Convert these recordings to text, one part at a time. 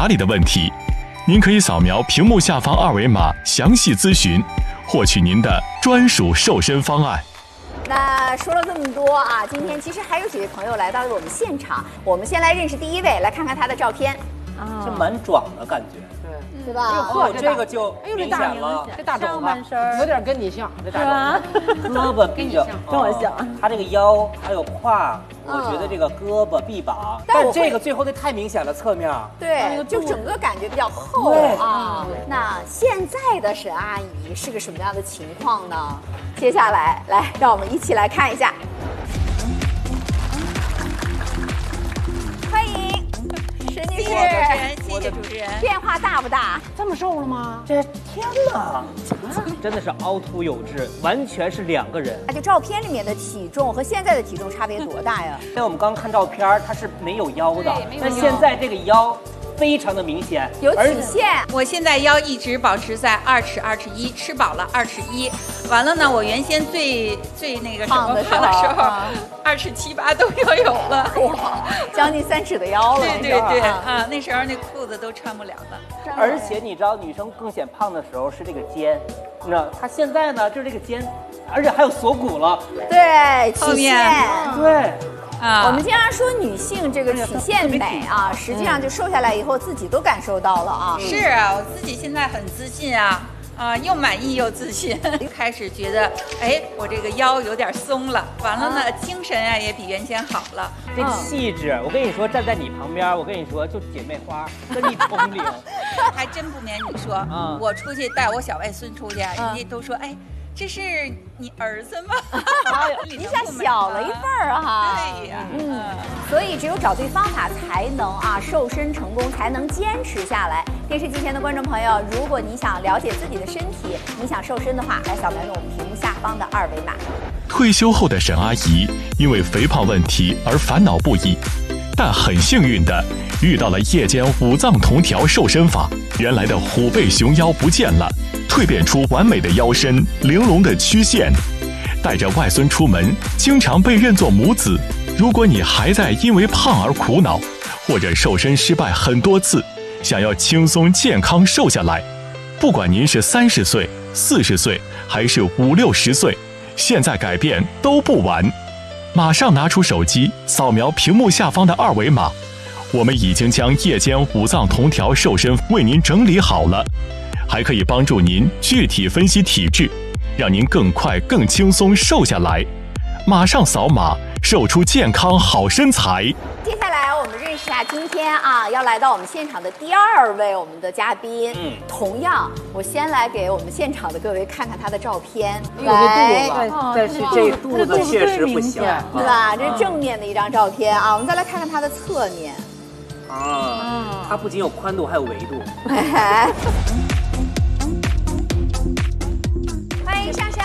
哪里的问题，您可以扫描屏幕下方二维码详细咨询，获取您的专属瘦身方案。 那说了这么多啊，今天其实还有几位朋友来到了我们现场，我们先来认识第一位，来看看他的照片。 这蛮壮的感觉， 对吧？ 哦，这个就明显了， 这大肘子有点跟你像，这大肘子， 胳膊跟着跟我像。 他这个腰还有胯，我觉得这个胳膊臂膀，但这个最后那太明显了，侧面。 对，就整个感觉比较厚啊。那现在的沈阿姨是个什么样的情况呢？接下来，来让我们一起来看一下。欢迎沈女士， 谢谢主持人。 变化大不大？ 这么瘦了吗？ 这天哪，真的是凹凸有致，完全是两个人。 就照片里面的体重和现在的体重差别多大呀？ 因为我们刚看照片，它是没有腰的，但现在这个腰非常的明显， 有曲线。 我现在腰一直保持在2尺21，吃饱了2尺1。完了呢，我原先最那个什么胖的时候，2尺7、8都要有了， 哇，将近3尺的腰了。 对啊，那时候那裤子都穿不了了。 而且你知道，女生更显胖的时候是这个肩，那她现在呢就是这个肩，而且还有锁骨了。 对，曲线。 对。 我们经常说女性这个曲线美啊，实际上就瘦下来以后自己都感受到了啊。 是啊，我自己现在很自信啊。又满意又自信，开始觉得，哎，我这个腰有点松了，完了呢，精神啊也比原先好了。 这气质，我跟你说，站在你旁边，我跟你说，就姐妹花，跟你同龄。 还真不瞒你说，我出去带我小外孙出去，人家都说，哎。这是你儿子吗？ 一下小了一份儿哈。 对呀， 所以只有找对方法才能瘦身成功，才能坚持下来。电视机前的观众朋友，如果你想了解自己的身体，你想瘦身的话，来扫描我们屏幕下方的二维码。 退休后的沈阿姨因为肥胖问题而烦恼不已，但很幸运的遇到了夜间5脏同调瘦身法，原来的虎背熊腰不见了。蜕变出完美的腰身、玲珑的曲线，带着外孙出门，经常被认作母子。如果你还在因为胖而苦恼，或者瘦身失败很多次，想要轻松健康瘦下来，不管您是30岁、40岁，还是50、60岁，现在改变都不晚。马上拿出手机，扫描屏幕下方的二维码，我们已经将夜间5脏同调瘦身为您整理好了。还可以帮助您具体分析体质，让您更快更轻松瘦下来。马上扫码，瘦出健康好身材。 接下来我们认识一下今天要来到我们现场的第2位我们的嘉宾。同样，我先来给我们现场的各位看看他的照片。 来，但是这肚子确实不行， 对吧？这是正面的一张照片啊。我们再来看看他的侧面。 它不仅有宽度，还有维度。 欢迎上上。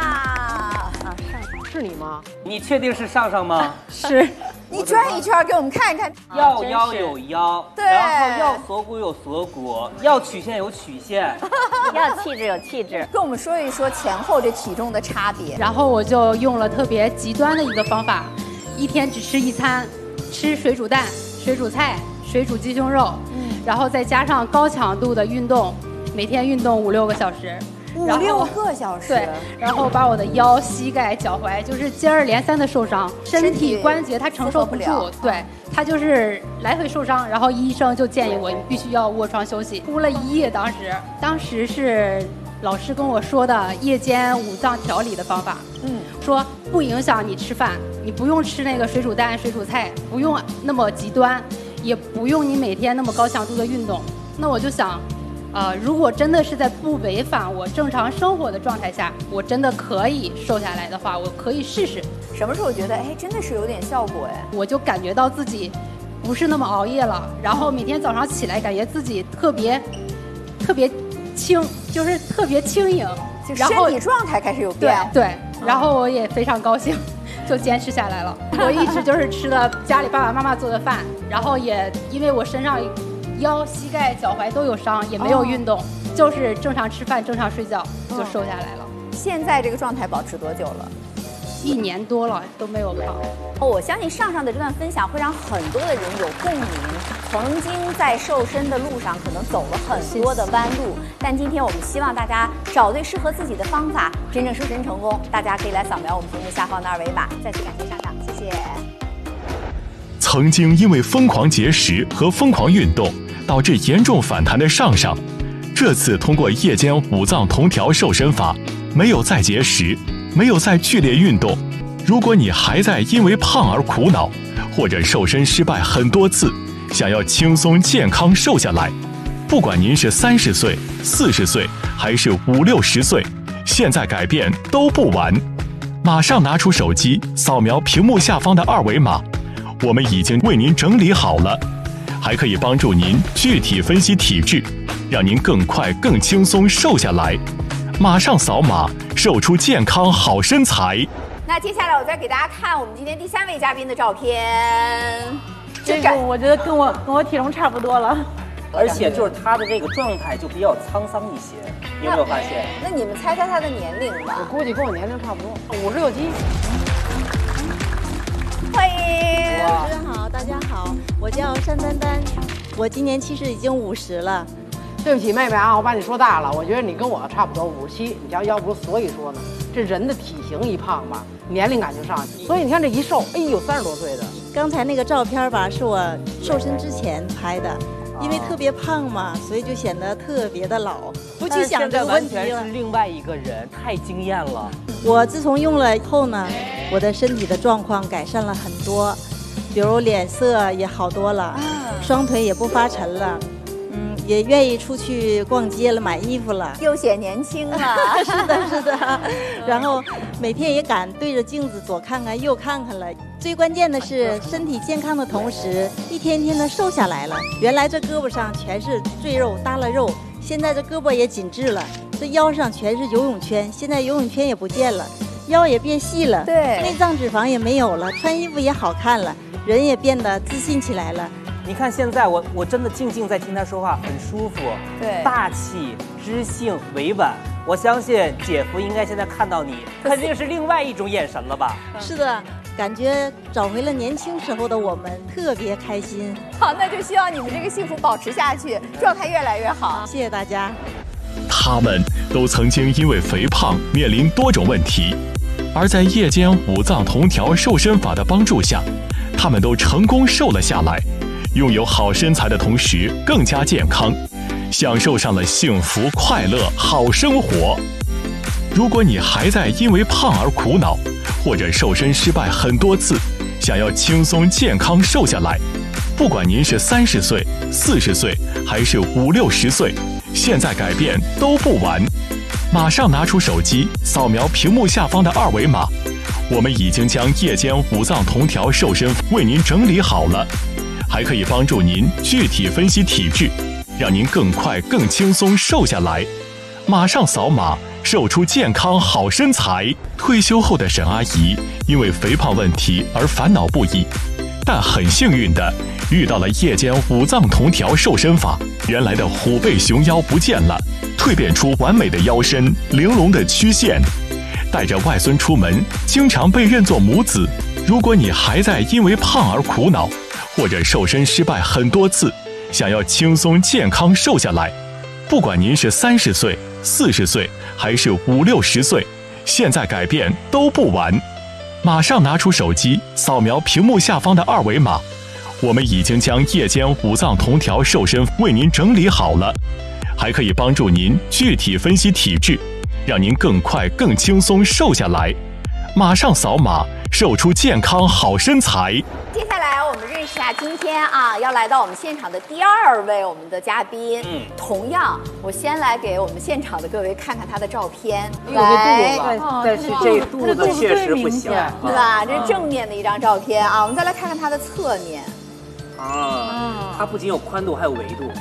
是你吗？ 你确定是上上吗？ 是。 你转一圈给我们看一看。 要腰有腰， 对， 然后要锁骨有锁骨，要曲线有曲线， 要气质有气质。 跟我们说一说前后这体重的差别。 然后我就用了特别极端的一个方法，一天只吃1餐，吃水煮蛋、水煮菜、水煮鸡胸肉，然后再加上高强度的运动，每天运动5、6个小时。 5、6个小时， 对，然后把我的腰、膝盖、脚踝就是接二连三的受伤，身体关节它承受不住，对，它就是来回受伤，然后医生就建议我你必须要卧床休息，哭了1夜。当时是老师跟我说的夜间5脏调理的方法，说不影响你吃饭，你不用吃那个水煮蛋、水煮菜，不用那么极端，也不用你每天那么高强度的运动。那我就想。如果真的是在不违反我正常生活的状态下，我真的可以瘦下来的话，我可以试试。 什么时候觉得真的是有点效果哎？ 我就感觉到自己不是那么熬夜了，然后每天早上起来感觉自己特别轻，就是特别轻盈， 就身体状态开始有变化。 对，然后我也非常高兴。就坚持下来了。我一直就是吃了家里爸爸妈妈做的饭，然后也因为我身上腰、膝盖、脚踝都有伤，也没有运动，就是正常吃饭、正常睡觉就瘦下来了。 现在这个状态保持多久了？ 1年多了都没有胖。 我相信上的这段分享会让很多的人有共鸣。曾经在瘦身的路上可能走了很多的弯路，但今天我们希望大家找对适合自己的方法，真正瘦身成功。大家可以来扫描我们屏幕下方的2维码。再次感谢上，谢谢。 曾经因为疯狂节食和疯狂运动导致严重反弹的上，这次通过夜间5脏同调瘦身法，没有再节食，没有再剧烈运动。如果你还在因为胖而苦恼，或者瘦身失败很多次，想要轻松健康瘦下来，不管您是30岁、40岁还是50、60岁，现在改变都不晚。马上拿出手机，扫描屏幕下方的2维码，我们已经为您整理好了，还可以帮助您具体分析体质，让您更快更轻松瘦下来。马上扫码，瘦出健康好身材。 那接下来我再给大家看我们今天第3位嘉宾的照片。 这个我觉得跟我体重差不多了， 而且就是他的这个状态就比较沧桑一些，你有没有发现？ 那你们猜猜他的年龄吧。 我估计跟我年龄差不多，56、7。 欢迎， 主持人好，大家好，我叫单丹丹，我今年其实已经50了。 对不起，妹妹啊，我把你说大了，我觉得你跟我差不多57。你瞧，要不所以说呢，这人的体型一胖吧，年龄感就上去。所以你看这一瘦，哎呦，30多岁的。 刚才那个照片吧，是我瘦身之前拍的，因为特别胖嘛，所以就显得特别的老，不去想这个问题了。 完全是另外一个人，太惊艳了。 我自从用了以后呢，我的身体的状况改善了很多，比如脸色也好多了，双腿也不发沉了。也愿意出去逛街了，买衣服了， 又显年轻了。 是的，是的。然后每天也敢对着镜子左看看右看看了。最关键的是身体健康的同时，一天天的瘦下来了。原来这胳膊上全是赘肉耷拉肉，现在这胳膊也紧致了。这腰上全是游泳圈，现在游泳圈也不见了，腰也变细了， 对， 内脏脂肪也没有了，穿衣服也好看了，人也变得自信起来了。 你看现在我真的静静在听他说话，很舒服， 对， 大气、知性、委婉。我相信姐夫应该现在看到你，肯定是另外一种眼神了吧？ 是的，感觉找回了年轻时候的我们，特别开心。 好，那就希望你们这个幸福保持下去，状态越来越好。 谢谢大家。 他们都曾经因为肥胖面临多种问题，而在夜间5脏同调瘦身法的帮助下，他们都成功瘦了下来。拥有好身材的同时更加健康，享受上了幸福快乐好生活。如果你还在因为胖而苦恼，或者瘦身失败很多次，想要轻松健康瘦下来，不管您是30岁、40岁还是50、60岁，现在改变都不晚。马上拿出手机，扫描屏幕下方的2维码，我们已经将夜间5脏同调瘦身为您整理好了，还可以帮助您具体分析体质，让您更快更轻松瘦下来。马上扫码，瘦出健康好身材。退休后的沈阿姨因为肥胖问题而烦恼不已，但很幸运的遇到了夜间5脏同调瘦身法，原来的虎背熊腰不见了，蜕变出完美的腰身、玲珑的曲线。带着外孙出门，经常被认作母子。如果你还在因为胖而苦恼，或者瘦身失败很多次，想要轻松健康瘦下来，不管您是30岁、40岁还是50、60岁，现在改变都不晚。马上拿出手机，扫描屏幕下方的2维码，我们已经将夜间5脏同调瘦身为您整理好了，还可以帮助您具体分析体质，让您更快更轻松瘦下来。马上扫码，瘦出健康好身材。 接下来我们认识一下今天要来到我们现场的第2位我们的嘉宾。同样，我先来给我们现场的各位看看他的照片。 来，但是这肚子确实不小， 对吧？这是正面的一张照片啊。我们再来看看他的侧面。 它不仅有宽度，还有维度。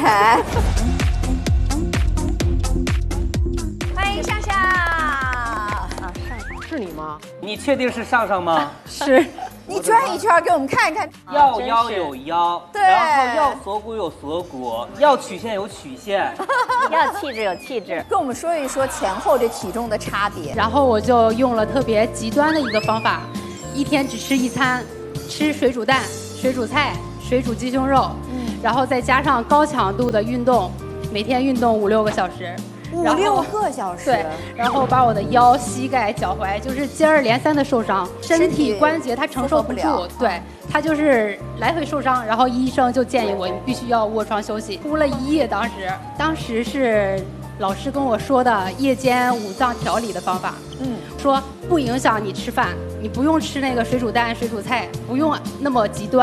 欢迎上上。 是你吗？ 你确定是上上吗？ 是。 你你转一圈给我们看一看。 要腰有腰， 对， 然后要锁骨有锁骨，要曲线有曲线， 要气质有气质。 跟我们说一说前后这体重的差别。 然后我就用了特别极端的一个方法，一天只吃一餐，吃水煮蛋、水煮菜、水煮鸡胸肉，然后再加上高强度的运动，每天运动5、6个小时。 5、6个小时， 对，然后把我的腰、膝盖、脚踝就是接二连三的受伤，身体关节它承受不住，对，它就是来回受伤，然后医生就建议我你必须要卧床休息，哭了1夜。当时是老师跟我说的夜间5脏调理的方法，说不影响你吃饭，你不用吃那个水煮蛋、水煮菜，不用那么极端。